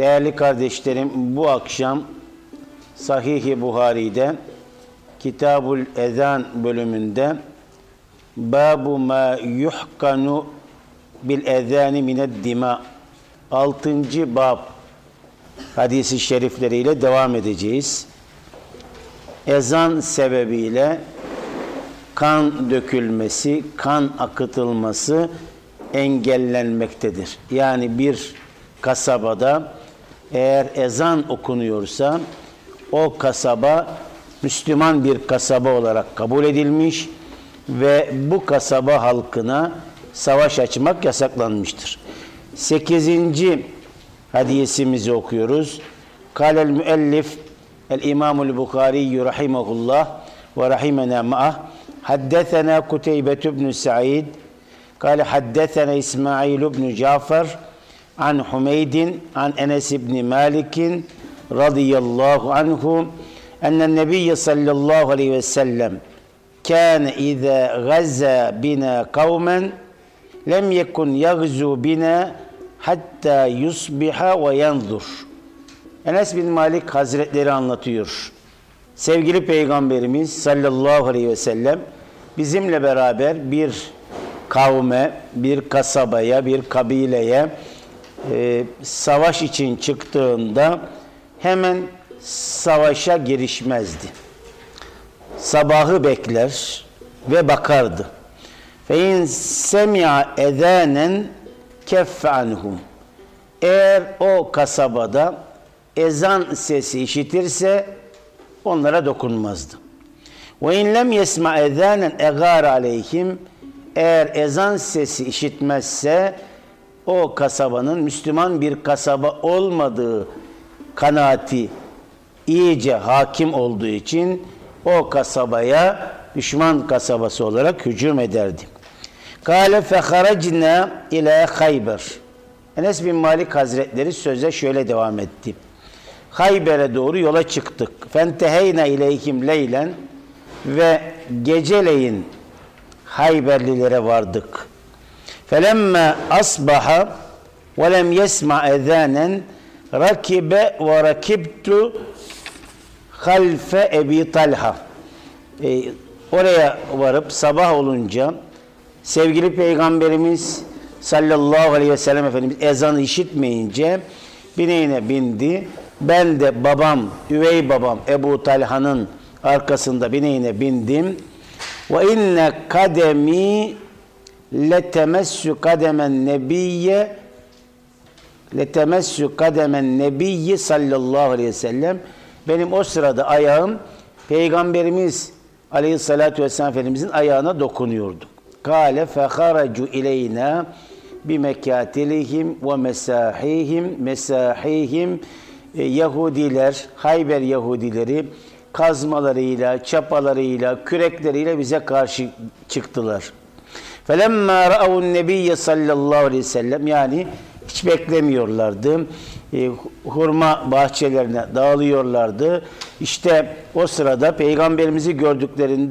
Değerli kardeşlerim, bu akşam Sahih-i Buhari'de Kitabul Ezan bölümünde Babu ma yuhkanu bil ezani mined dima 6. bab hadis-i şerifleriyle devam edeceğiz. Ezan sebebiyle kan dökülmesi, kan akıtılması engellenmektedir. Yani bir kasabada eğer ezan okunuyorsa o kasaba Müslüman bir kasaba olarak kabul edilmiş ve bu kasaba halkına savaş açmak yasaklanmıştır. 8. hadisimizi okuyoruz. Kâlel müellif el-İmamul Bukhari rahimahullah ve rahimena ma'ah haddethena Kuteybe ibn Sa'id kâle haddethena İsmail ibn Cafer an Humeydin an Enes ibn Malik'in radıyallahu anhu ennen nebiyye sallallahu aleyhi ve sellem kâne izâ gazâ bina kavmen lem yekun yagzu bina hatta yusbiha ve yanzur. Enes bin Malik Hazretleri anlatıyor. Sevgili Peygamberimiz sallallahu aleyhi ve sellem bizimle beraber bir kavme, bir kasabaya, bir kabileye savaş için çıktığında hemen savaşa girişmezdi. Sabahı bekler ve bakardı. Fe in semi'a ezanen keffe anhum. Eğer o kasabada ezan sesi işitirse onlara dokunmazdı. Ve in lem yesma ezanen egar aleyhim. Eğer ezan sesi işitmezse o kasabanın Müslüman bir kasaba olmadığı kanaati iyice hakim olduğu için o kasabaya düşman kasabası olarak hücum ederdi. Kâle feharacnâ ilâ Hayber. Enes bin Malik Hazretleri söze şöyle devam etti. Hayber'e doğru yola çıktık. Fenteheyna ileyhim leylen ve geceleyin Hayberlilere vardık. Felemme asbaha ve lem yesma ezanen rakibe ve rakibtu halfe Ebi Talha. Oraya varıp sabah olunca sevgili Peygamberimiz sallallahu aleyhi ve sellem Efendimiz ezanı işitmeyince bineğine bindi. Ben de babam, üvey babam Ebu Talha'nın arkasında bineğine bindim. Ve inne kademi letemessu kademen nebiyye sallallahu aleyhi ve sellem. Benim o sırada ayağım Peygamberimiz aleyhissalatu vesselam Efendimizin ayağına dokunuyordu. Kâle feharacu ileyna bimekatilihim ve mesahihim Yahudiler, Hayber Yahudileri kazmalarıyla, çapalarıyla, kürekleriyle bize karşı çıktılar. Felemma ra'avun nebiyye sallallahu aleyhi ve sellem, yani hiç beklemiyorlardı. Hurma bahçelerine dağılıyorlardı. İşte o sırada Peygamberimizi gördüklerinde